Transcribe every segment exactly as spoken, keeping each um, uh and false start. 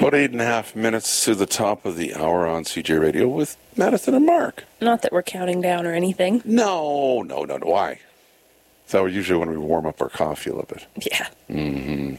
About eight and a half minutes to the top of the hour on C J Radio with Madison and Mark. Not that we're counting down or anything. No, no, no, no. Why? So usually when we warm up our coffee a little bit. Yeah. Mm-hmm.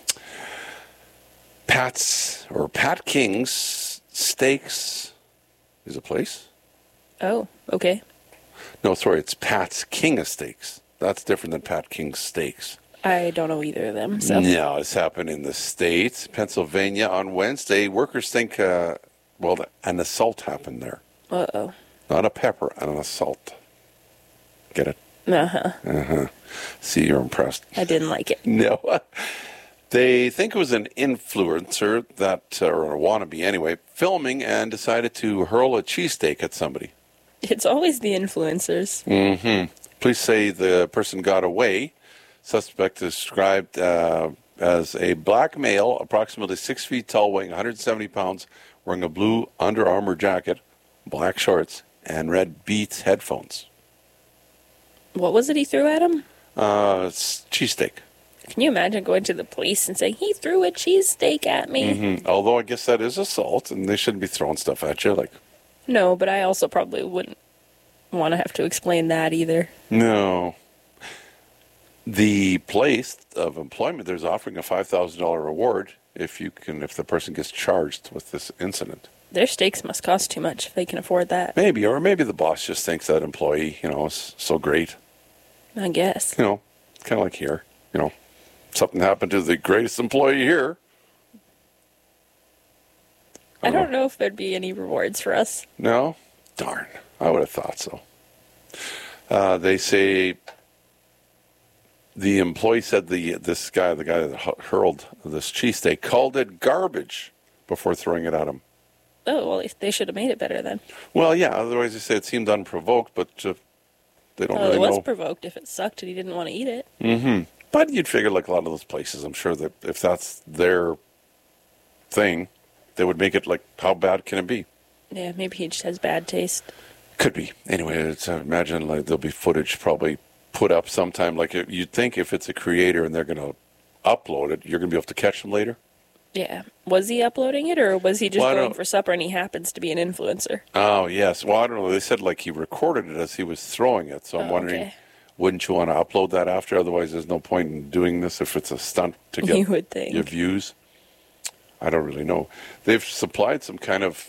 Pat's, or Pat King's Steaks is a place? Oh, okay. No, sorry, it's Pat's King of Steaks. That's different than Pat King's Steaks. I don't know either of them. So. No, it's happened in the States, Pennsylvania on Wednesday. Workers think, uh, well, an assault happened there. Uh-oh. Not a pepper, an assault. Get it? Uh-huh. Uh-huh. See, you're impressed. I didn't like it. No. They think it was an influencer that, or a wannabe anyway, filming and decided to hurl a cheesesteak at somebody. It's always the influencers. Mm-hmm. Police say the person got away. Suspect described uh, as a black male, approximately six feet tall, weighing one hundred seventy pounds, wearing a blue Under Armour jacket, black shorts, and red Beats headphones. What was it he threw at him? Uh, it's cheesesteak. Can you imagine going to the police and saying, he threw a cheesesteak at me? Mm-hmm. Although I guess that is assault, and they shouldn't be throwing stuff at you. Like, no, but I also probably wouldn't want to have to explain that either. No. The place of employment, there's offering a five thousand dollars reward if you can, if the person gets charged with this incident. Their steaks must cost too much if they can afford that. Maybe, or maybe the boss just thinks that employee, you know, is so great. I guess. You know, kind of like here, you know, something happened to the greatest employee here. I don't, I don't know. know if there'd be any rewards for us. No? Darn. I would have thought so. Uh, they say the employee said the this guy, the guy that hurled this cheesesteak, called it garbage before throwing it at him. Oh, well, they should have made it better then. Well, yeah, otherwise they say it seemed unprovoked, but uh, they don't well, really know. It was know. provoked if it sucked and he didn't want to eat it. Mm-hmm. But you'd figure, like a lot of those places, I'm sure that if that's their thing, they would make it like, how bad can it be? Yeah, maybe he just has bad taste. Could be. Anyway, it's, I imagine like there'll be footage probably put up sometime. Like you'd think if it's a creator and they're going to upload it, you're going to be able to catch them later. Yeah. Was he uploading it, or was he just well, going for supper and he happens to be an influencer? Oh, yes. Well, I don't know. They said like he recorded it as he was throwing it. So I'm oh, wondering, okay. Wouldn't you want to upload that after? Otherwise, there's no point in doing this if it's a stunt to get you would think. your views. I don't really know. They've supplied some kind of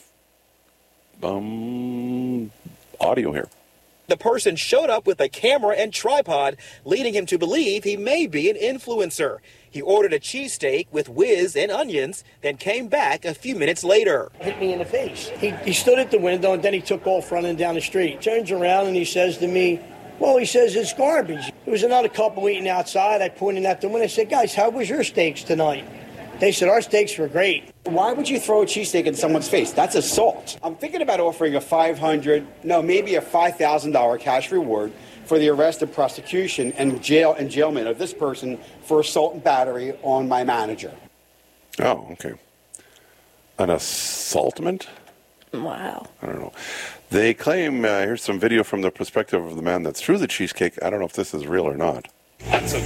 um, audio here. The person showed up with a camera and tripod, leading him to believe he may be an influencer. He ordered a cheesesteak with whiz and onions, then came back a few minutes later. Hit me in the face. He, he stood at the window, and then he took off running down the street. Turns around, and he says to me, well, he says it's garbage. There was another couple eating outside. I pointed at them, and I said, guys, how was your steaks tonight? They said, our steaks were great. Why would you throw a cheesesteak in someone's face? That's assault. I'm thinking about offering a five hundred dollars, no, maybe a five thousand dollars cash reward for the arrest and prosecution and jail and jailment of this person for assault and battery on my manager. Oh, okay. An assaultment? Wow. I don't know. They claim, uh, here's some video from the perspective of the man that threw the cheesecake. I don't know if this is real or not. That's a